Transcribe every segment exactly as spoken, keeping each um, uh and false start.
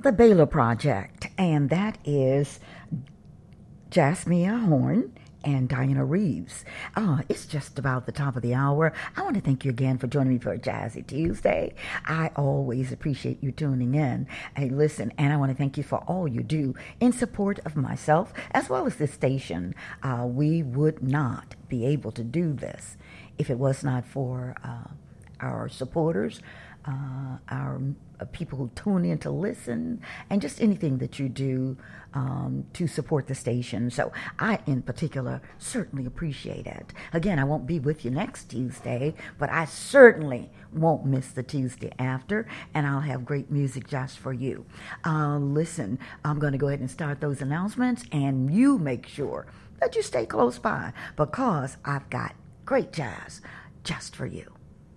the Baylor Project, and that is Jasmia Horn and Diana Reeves. Uh, it's just about the top of the hour. I want to thank you again for joining me for a Jazzy Tuesday. I always appreciate you tuning in. Hey, listen, and I want to thank you for all you do in support of myself as well as this station. Uh, we would not be able to do this if it was not for uh, our supporters, uh, our uh, people who tune in to listen, and just anything that you do um, to support the station. So I, in particular, certainly appreciate it. Again, I won't be with you next Tuesday, but I certainly won't miss the Tuesday after, and I'll have great music just for you. Uh, listen, I'm going to go ahead and start those announcements, and you make sure that you stay close by, because I've got great jazz just for you.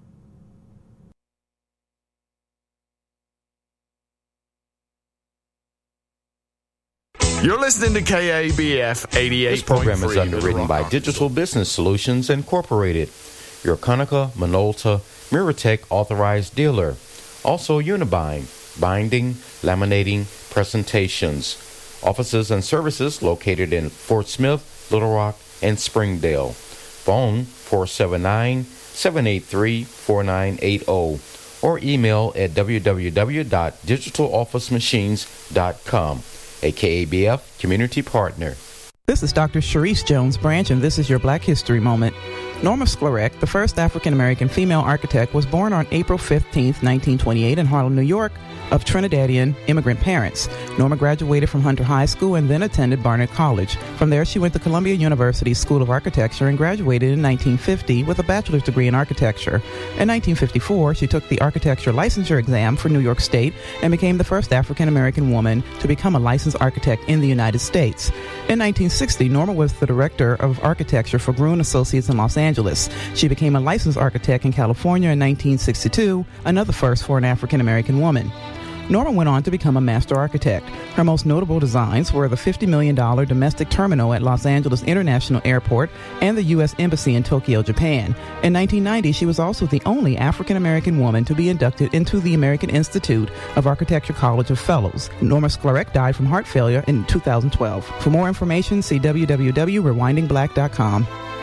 You're listening to K A B F eighty-eight point three. This program is underwritten by Digital Business Solutions Incorporated, your Konica, Minolta, Miratech authorized dealer. Also Unibind, binding, laminating, presentations. Offices and services located in Fort Smith, Little Rock, and Springdale. Phone four seven nine, seven eight three, four nine eight zero or email at w w w dot digital office machines dot com. A K A B F community partner. This is Doctor Sharice Jones Branch, and this is your Black History Moment. Norma Sklarek, the first African-American female architect, was born on April fifteenth, nineteen twenty-eight in Harlem, New York, of Trinidadian immigrant parents. Norma graduated from Hunter High School and then attended Barnard College. From there, she went to Columbia University School of Architecture and graduated in nineteen fifty with a bachelor's degree in architecture. In nineteen fifty-four, she took the architecture licensure exam for New York State and became the first African-American woman to become a licensed architect in the United States. In nineteen sixty, Norma was the director of architecture for Gruen Associates in Los Angeles. She became a licensed architect in California in nineteen sixty-two, another first for an African-American woman. Norma went on to become a master architect. Her most notable designs were the fifty million dollars domestic terminal at Los Angeles International Airport and the U S Embassy in Tokyo, Japan. In nineteen ninety, she was also the only African-American woman to be inducted into the American Institute of Architecture College of Fellows. Norma Sklarek died from heart failure in two thousand twelve. For more information, see w w w dot rewinding black dot com.